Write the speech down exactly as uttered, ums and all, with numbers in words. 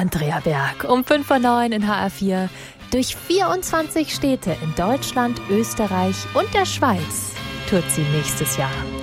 Andrea Berg um fünf Uhr neun in H R vier. Durch vierundzwanzig Städte in Deutschland, Österreich und der Schweiz tourt sie nächstes Jahr.